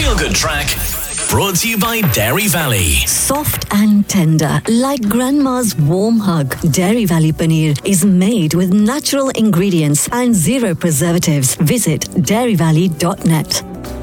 feel-good track brought to you by Dairy Valley. Soft and tender, like grandma's warm hug, Dairy Valley paneer is made with natural ingredients and zero preservatives. Visit dairyvalley.net.